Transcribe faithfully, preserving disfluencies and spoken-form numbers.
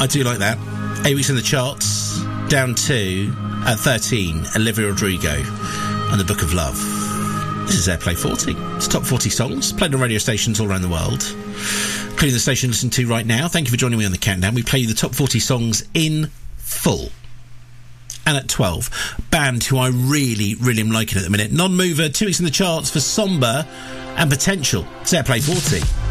I do like that. Eight weeks in the charts, down to, at thirteen, Olivia Rodrigo and the Book of Love. This is Airplay forty. It's top forty songs, played on radio stations all around the world, including the station you listen to right now. Thank you for joining me on the countdown. We play you the top forty songs in full. And at twelve, band who I really, really am liking at the minute. Non-mover, two weeks in the charts for Somber and Potential. It's Airplay forty.